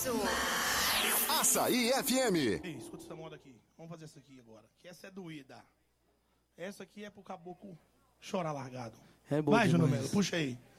Açaí FM. Ei, escuta essa moda aqui. Vamos fazer essa aqui agora. Que essa é doída. Essa aqui é pro caboclo chorar largado. É bom vai, demais. Júnior Melo, puxa aí.